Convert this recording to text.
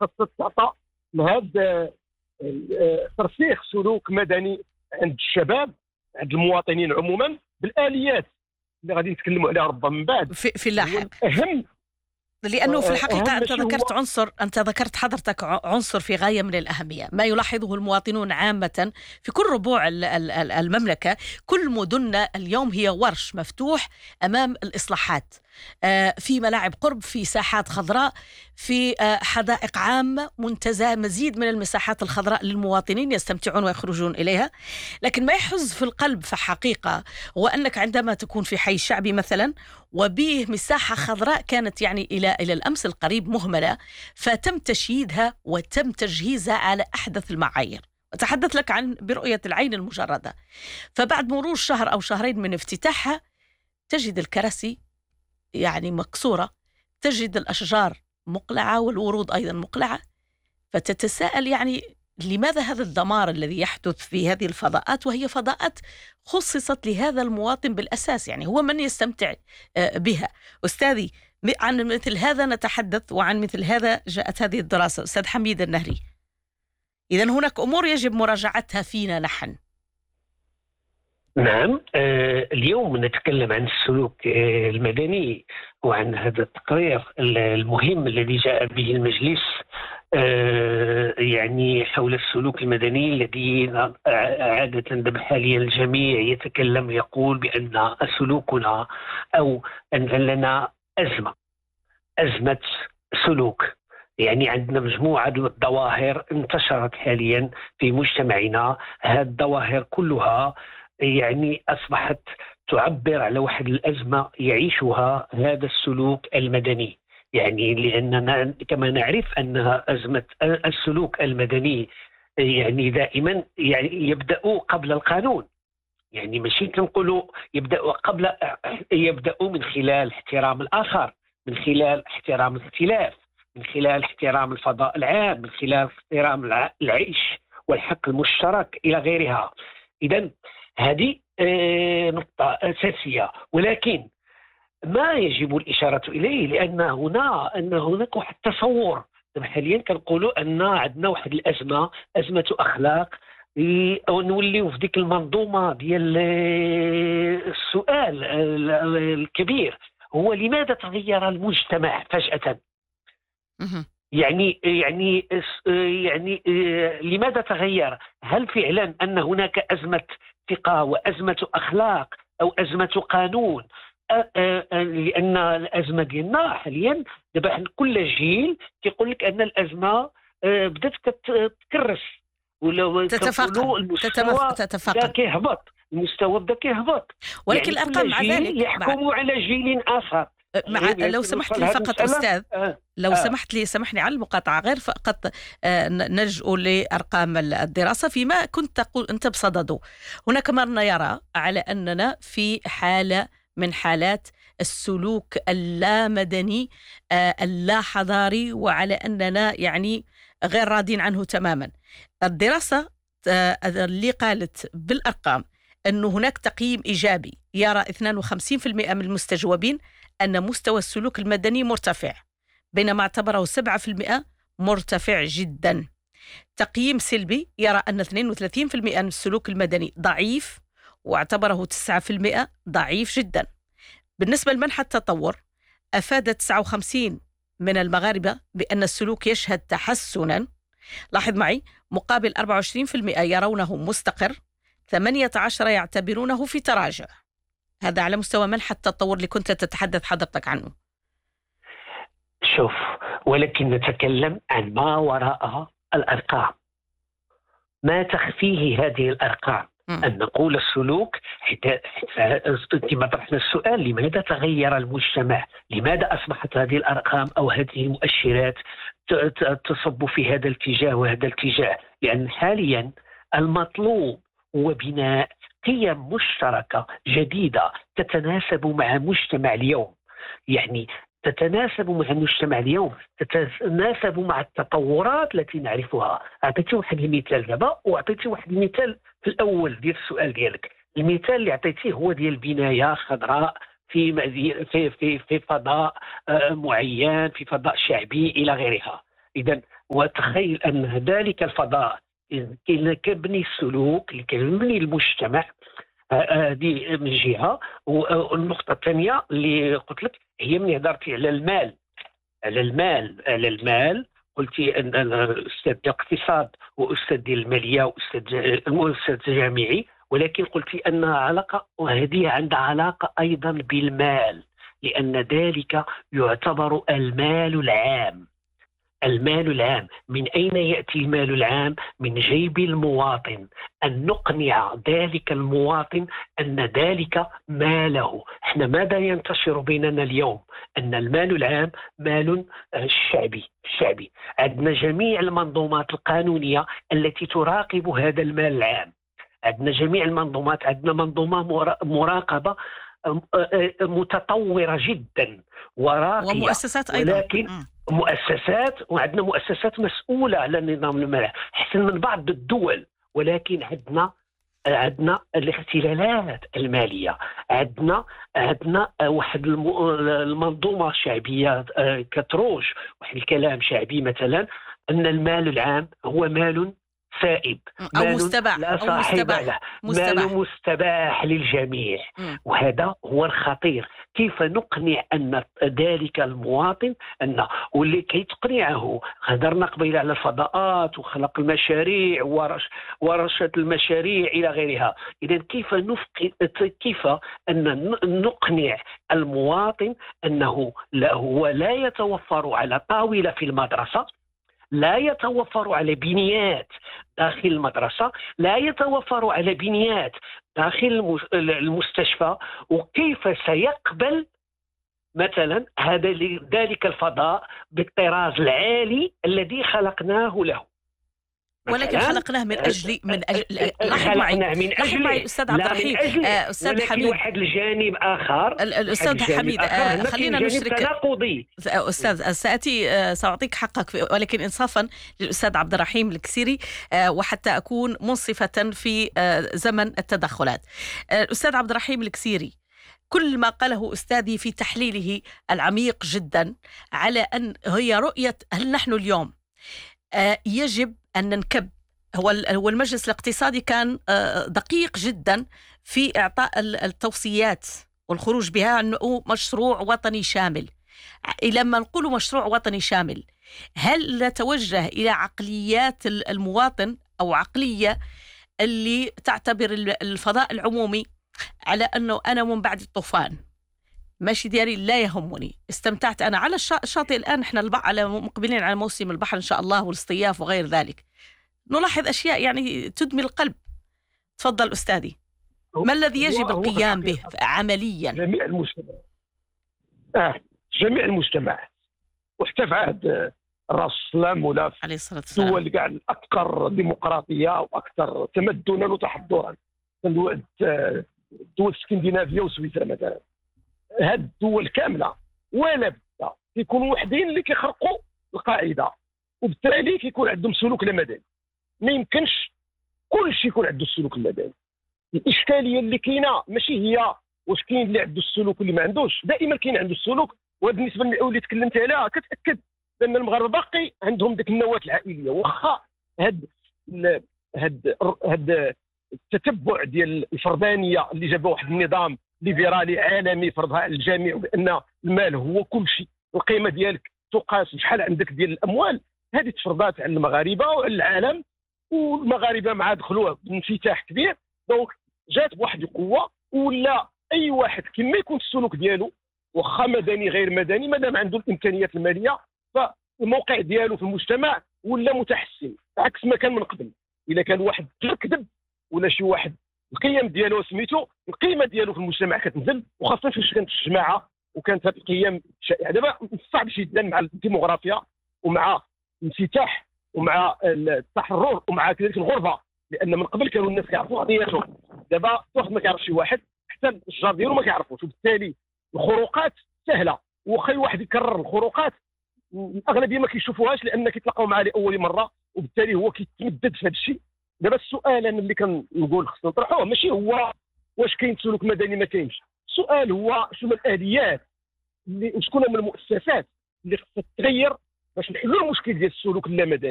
خاصها تعطى لهذا ترسيخ سلوك مدني عند الشباب، عند المواطنين عموما، بالآليات اللي غادي نتكلموا عليها ربما من بعد في اللاحق. أهم، لأنه في الحقيقة أنت هو ذكرت حضرتك عنصر في غاية من الأهمية، ما يلاحظه المواطنون عامة في كل ربوع المملكة. كل مدننا اليوم هي ورش مفتوح أمام الإصلاحات، في ملاعب قرب، في ساحات خضراء، في حدائق عامة منتزهة، مزيد من المساحات الخضراء للمواطنين يستمتعون ويخرجون إليها. لكن ما يحز في القلب في حقيقة هو أنك عندما تكون في حي شعبي مثلا وبيه مساحة خضراء كانت يعني إلى الأمس القريب مهملة، فتم تشييدها وتم تجهيزها على أحدث المعايير. أتحدث لك عن برؤية العين المجردة. فبعد مرور شهر أو شهرين من افتتاحها تجد الكراسي يعني مكسورة، تجد الأشجار مقلعة والورود أيضا مقلعة. فتتساءل يعني لماذا هذا الدمار الذي يحدث في هذه الفضاءات، وهي فضاءات خصصت لهذا المواطن بالأساس، يعني هو من يستمتع بها. أستاذي، عن مثل هذا نتحدث، وعن مثل هذا جاءت هذه الدراسة. أستاذ حميد النهري، إذن هناك أمور يجب مراجعتها فينا نحن. نعم. اليوم نتكلم عن السلوك المدني وعن هذا التقرير المهم الذي جاء به المجلس يعني حول السلوك المدني الذي عادة حاليا الجميع يتكلم يقول بأن سلوكنا أو أن لنا أزمة سلوك. يعني عندنا مجموعة من الظواهر انتشرت حاليا في مجتمعنا، هذه الظواهر كلها يعني أصبحت تعبر على واحد الأزمة يعيشها هذا السلوك المدني. يعني لأننا كما نعرف أن أزمة السلوك المدني يعني دائما يعني يبدأ قبل القانون. يعني ماشي كنقولوا يبدأ من خلال احترام الآخر، من خلال احترام الاختلاف، من خلال احترام الفضاء العام، من خلال احترام العيش والحق المشترك إلى غيرها. إذن هذه نقطة أساسية، ولكن ما يجب الإشارة إليه لأن هناك واحد التصور. حاليا كنقولوا أن عندنا واحد الأزمة، أزمة أخلاق، ونوليو في ديك المنظومة ديال السؤال الكبير هو لماذا تغير المجتمع فجأة؟ يعني لماذا تغير؟ هل فعلا أن هناك أزمة ثقة وأزمة أخلاق أو أزمة قانون؟ لأن الأزمة ديالنا حاليا دابا كل جيل كيقول لك أن الأزمة بدات كتكرس ولا تتفاقم بدا كيهبط، المستوى بدا كيهبط. ولكن يعني الأرقام مع ذلك يحكموا على جيل آخر. لو سمحت لي فقط أستاذ، لو سمحني على المقاطعة، غير فقط نلجأ لأرقام الدراسة فيما كنت تقول أنت بصدده. هناك من يرى على أننا في حالة من حالات السلوك اللامدني اللا حضاري، وعلى أننا يعني غير راضين عنه تماما. الدراسة اللي قالت بالأرقام أنه هناك تقييم إيجابي، يرى 52% من المستجوبين أن مستوى السلوك المدني مرتفع، بينما اعتبره 7% مرتفع جدا. تقييم سلبي يرى أن 32% من السلوك المدني ضعيف، واعتبره 9% ضعيف جدا. بالنسبة لمنحى التطور، أفاد 59 من المغاربة بأن السلوك يشهد تحسنا، لاحظ معي، مقابل 24% يرونه مستقر، 18 يعتبرونه في تراجع. هذا على مستوى منحى التطور اللي كنت تتحدث حضرتك عنه. شوف، ولكن نتكلم عن ما وراء الأرقام، ما تخفيه هذه الأرقام. أن نقول السلوك كما طرحنا السؤال، لماذا تغير المجتمع؟ لماذا أصبحت هذه الأرقام أو هذه المؤشرات تصب في هذا الاتجاه وهذا الاتجاه؟ لأن حاليا المطلوب هو بناء قيم مشتركة جديدة تتناسب مع مجتمع اليوم. يعني تتناسب مع المجتمع اليوم، تتناسب مع التطورات التي نعرفها. أعطيتي واحد المثال دابا، وأعطيتي واحد المثال في الأول ديال السؤال ديالك. المثال اللي أعطيتيه هو ديال بناية خضراء في فضاء معين، في فضاء شعبي إلى غيرها. إذن وتخيل أن ذلك الفضاء كيبني السلوك، كيبني المجتمع. هذه من جهة. والنقطة الثانية اللي قلت لك هي من هضرتي على المال، على المال قلتي أن أنا أستاذ الاقتصاد وأستاذ المالية وأستاذ جامعي، ولكن قلتي أنها علاقة، وهذه عندها علاقة أيضا بالمال، لأن ذلك يعتبر المال العام. المال العام، من أين يأتي المال العام؟ من جيب المواطن، أن نقنع ذلك المواطن أن ذلك ماله. احنا ماذا ينتشر بيننا اليوم؟ أن المال العام مال شعبي. عندنا جميع المنظومات القانونية التي تراقب هذا المال العام، عندنا جميع المنظومات، عندنا منظومة مراقبة متطورة جدا وراقية، ومؤسسات أيضا، ولكن مؤسسات، وعندنا مؤسسات مسؤولة على النظام المالي أحسن من بعض الدول، ولكن عندنا الاختلالات المالية، عندنا واحد المنظومة شعبية كتروج، واحد الكلام شعبي مثلا أن المال العام هو مال سائب أو مستباح لا صاحب له، مال مستباح للجميع. وهذا هو الخطير. كيف نقنع أن ذلك المواطن أن، واللي كي تقنعه هدرنا قبيل على الفضاءات وخلق المشاريع ورشة المشاريع إلى غيرها. إذن كيف أن نقنع المواطن أنه هو لا يتوفر على طاولة في المدرسة، لا يتوفر على بنيات داخل المدرسة، لا يتوفر على بنيات داخل المستشفى، وكيف سيقبل مثلا ذلك الفضاء بالطراز العالي الذي خلقناه له. ولكن خلقناه من أجل لاحظ معي أستاذ عبد الرحيم، أستاذ حميد، واحد الجانب آخر، الأستاذ حميد، خلينا نشرك تناقضي. أستاذ سأعطيك حقك، ولكن إنصافا للأستاذ عبد الرحيم الكسيري، وحتى أكون منصفة في زمن التدخلات. الأستاذ عبد الرحيم الكسيري، كل ما قاله أستاذي في تحليله العميق جدا على أن هي رؤية هل نحن اليوم يجب أن ننكب. هو المجلس الاقتصادي كان دقيق جدا في إعطاء التوصيات والخروج بها أنه مشروع وطني شامل. لما نقول مشروع وطني شامل، هل نتوجه إلى عقليات المواطن أو عقلية اللي تعتبر الفضاء العمومي على أنه أنا من بعد الطوفان ماشي دياري لا يهمني، استمتعت أنا على الشاطئ الآن، إحنا على مقبلين على موسم البحر إن شاء الله والاصطياف وغير ذلك، نلاحظ أشياء يعني تدمي القلب. تفضل أستاذي، ما الذي يجب القيام به عمليا؟ جميع المجتمعات، وحتى في عهد الرسول السلام ولا في الدول كاع الأكثر ديمقراطية وأكثر تمدنا وتحضرا، الدول الاسكندنافية وسويسرا مثلا، هاد الدول كامله ولا بد كيكونوا وحدين اللي كيخرقوا القاعده، وبالتالي كيكون عندهم سلوك لا مدني. ما يمكنش كل شيء يكون عنده السلوك المدني. الاشكاليه اللي كاينه ماشي هي واش كاين اللي عنده السلوك واللي ما عندوش، دائما كاين عنده السلوك. وبالنسبه للمئويه اللي تكلمت عليها كتاكد بان المغاربه باقي عندهم ديك النواه العائليه، واخا هاد التتبع ديال الفردانيه اللي جابوا واحد النظام ليبرالي عالمي فرضها على الجميع بان المال هو كل شيء، القيمه ديالك تقاس بشحال عندك ديال الاموال. هذه تفرضات على المغاربه وعلى العالم، والمغاربه مع دخلوها بانفتاح كبير دونك جات بواحد القوه، ولا اي واحد كما يكون السلوك ديالو واخا مدني غير مدني مادام عنده الامكانيات الماليه فالموقع ديالو في المجتمع ولا متحسن عكس ما كان من قبل. الا كان واحد كذب ولا شي واحد القيم ديالو سميتو القيمه ديالو في المجتمع كتنزل، وخاصه فاش كانت الجماعه وكانت هذه القيم شائعه. دابا صعب جدا مع الديموغرافيا ومع الانفتاح ومع التحرر ومع كذلك الغربه، لان من قبل كانوا الناس كيعرفوا قضياتهم، دابا واحد ما كيعرفش شي واحد حتى الجار ديالو ما كيعرفوش، وبالتالي الخروقات سهله. وخا واحد يكرر الخروقات الاغلبيه ما كيشوفوهاش لان كيتلاقاو معاه لاول مره، وبالتالي هو كيتمدد في هذا الشيء. دابا السؤال انا اللي كنقول خصنا نطرحوه ماشي هو واش كاين سلوك مدني ما كاينش، السؤال هو شنو الاليات اللي شكون من المؤسسات اللي خصها تغير باش نحلوا المشكل ديال السلوك اللامدني